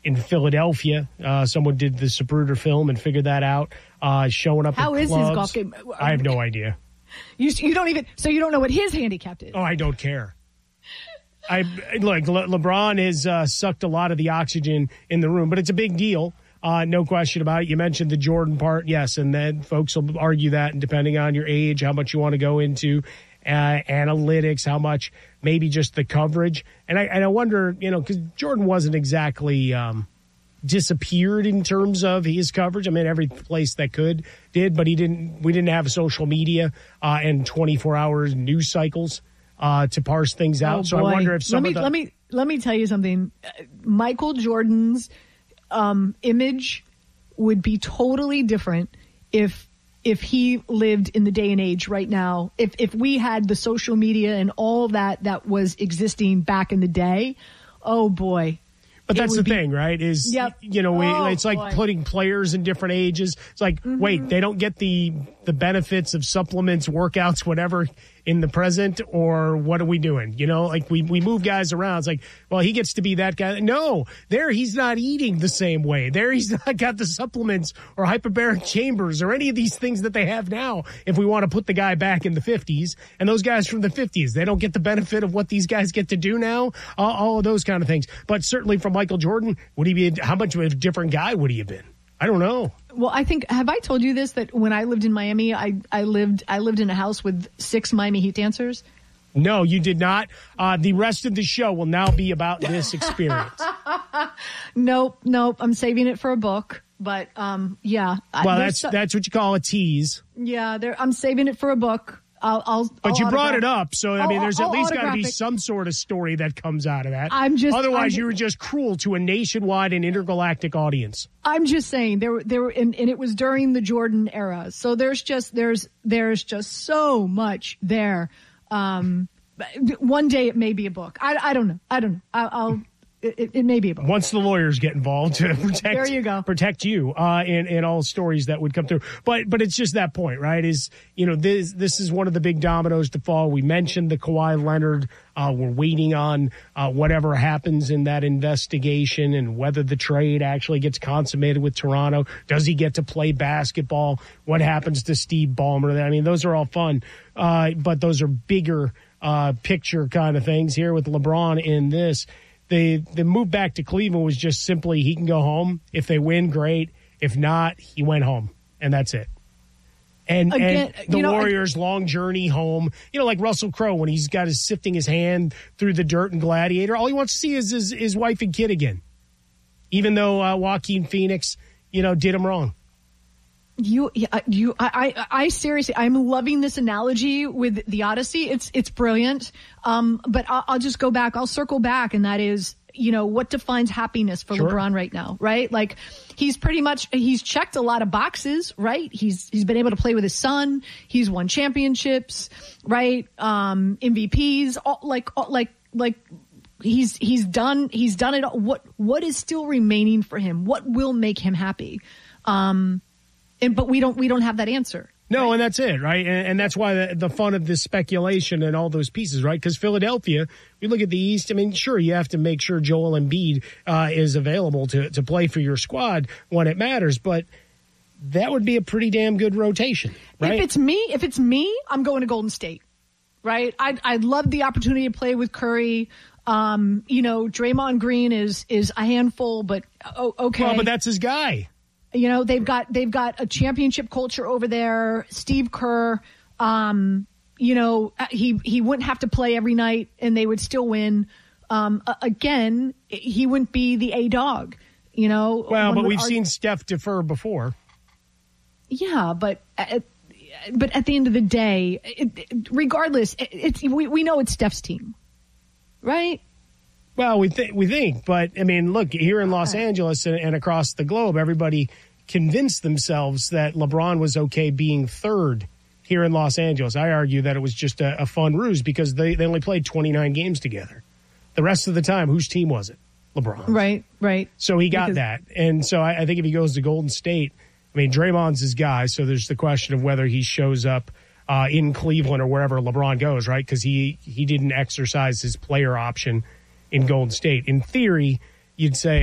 in Philadelphia. Someone did the Zapruder film and figured that out. Showing up How at is clubs. his golf game? I have no idea. You don't even, so you don't know what his handicap is. Oh, I don't care. LeBron has sucked a lot of the oxygen in the room, but it's a big deal. No question about it. You mentioned the Jordan part, yes, and then folks will argue that, and depending on your age, how much you want to go into analytics, how much maybe just the coverage. And I wonder, because Jordan wasn't exactly disappeared in terms of his coverage. I mean, every place that did, but we didn't have social media and 24 hours news cycles to parse things out. So I wonder if let me tell you something. Michael Jordan's image would be totally different if he lived in the day and age right now. If we had the social media and all that was existing back in the day, oh boy. But that's the thing, right? It's like putting players in different ages. It's like, wait, they don't get the benefits of supplements, workouts, whatever in the present, or what are we doing? We move guys around. It's like, well, he gets to be that guy. No, he's not eating the same way. He's not got the supplements or hyperbaric chambers or any of these things that they have now. If we want to put the guy back in the 50s, and those guys from the 50s, they don't get the benefit of what these guys get to do now. All of those kind of things. But certainly from Michael Jordan, how much of a different guy would he have been? I don't know. Well, have I told you this, that when I lived in Miami, I lived in a house with 6 Miami Heat dancers? No, you did not. The rest of the show will now be about this experience. Nope. I'm saving it for a book. But yeah. Well, that's what you call a tease. Yeah, I'm saving it for a book. But you brought it up, so there's at least got to be some sort of story that comes out of that. Otherwise, you were just cruel to a nationwide and intergalactic audience. I'm just saying there were, and it was during the Jordan era, so there's just so much there. One day it may be a book. I don't know. It may be a book. Once the lawyers get involved to protect you in all stories that would come through. But it's just that point, right? This is one of the big dominoes to fall. We mentioned the Kawhi Leonard. We're waiting on whatever happens in that investigation and whether the trade actually gets consummated with Toronto. Does he get to play basketball? What happens to Steve Ballmer? Those are all fun, but those are bigger picture kind of things here with LeBron in this. The move back to Cleveland was just simply he can go home. If they win, great. If not, he went home, and that's it. And the Warriors' long journey home, like Russell Crowe when he's got sifting his hand through the dirt in Gladiator, all he wants to see is his wife and kid again, even though Joaquin Phoenix, did him wrong. I seriously, I'm loving this analogy with the Odyssey. It's brilliant. But I'll just go back. I'll circle back. And that is, what defines happiness for LeBron right now, right? Like he's checked a lot of boxes, right? He's been able to play with his son. He's won championships, right? MVPs, he's done it all. What is still remaining for him? What will make him happy? But we don't have that answer. No, and that's it, right? And that's why the fun of this speculation and all those pieces, right? Because Philadelphia, we look at the East. Sure, you have to make sure Joel Embiid is available to play for your squad when it matters, but that would be a pretty damn good rotation, right? If it's me, I'm going to Golden State, right? I'd love the opportunity to play with Curry. Draymond Green is a handful, but okay. Well, but that's his guy. They've got a championship culture over there. Steve Kerr, he wouldn't have to play every night and they would still win. Again, he wouldn't be the A-dog, Well, but we've seen Steph defer before. Yeah, but at the end of the day, regardless, we know it's Steph's team, right? Well, we think, but look, here in Los Angeles and across the globe, everybody convinced themselves that LeBron was okay being third here in Los Angeles. I argue that it was just a fun ruse because they only played 29 games together. The rest of the time, whose team was it? LeBron. Right. So he got that. And so I think if he goes to Golden State, Draymond's his guy, so there's the question of whether he shows up in Cleveland or wherever LeBron goes, right? Because he didn't exercise his player option in Golden State. In theory, you'd say,